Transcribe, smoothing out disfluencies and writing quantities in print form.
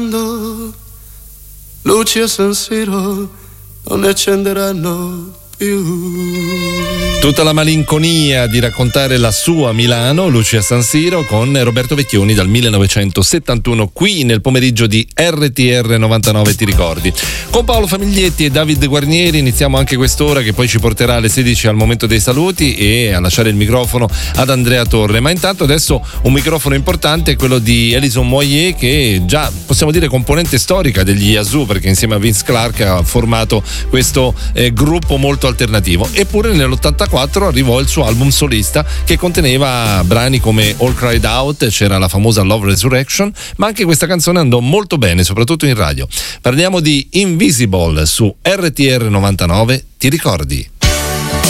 Luci a San Siro non ne accenderanno più. Tutta la malinconia di raccontare la sua Milano, Luci a San Siro, con Roberto Vecchioni dal 1971 qui nel pomeriggio di RTR 99, ti ricordi. Con Paolo Famiglietti e David Guarnieri iniziamo anche quest'ora che poi ci porterà alle 16 al momento dei saluti e a lasciare il microfono ad Andrea Torre. Ma intanto adesso un microfono importante è quello di Alison Moyet, che già possiamo dire componente storica degli Yazoo, perché insieme a Vince Clarke ha formato questo gruppo molto alternativo. Eppure nell'84 arrivò il suo album solista che conteneva brani come All Cried Out, c'era la famosa Love Resurrection, ma anche questa canzone andò molto bene, soprattutto in radio. Parliamo di Invisible su RTR 99, ti ricordi?